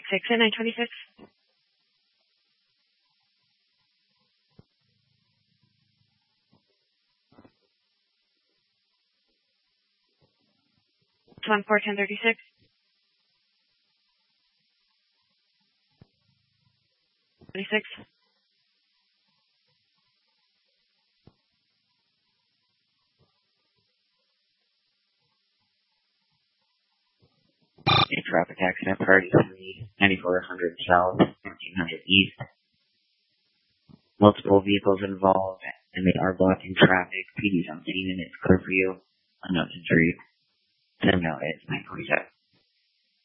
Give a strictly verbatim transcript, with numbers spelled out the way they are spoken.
six and nine twenty-six. one four ten thirty-six. twenty-six. A traffic accident, priority three, ninety-four hundred south, fifteen hundred east. Multiple vehicles involved, and they are blocking traffic. P D's on scene and it's clear for you. Unknown injury. Send out, it's nine twenty-seven.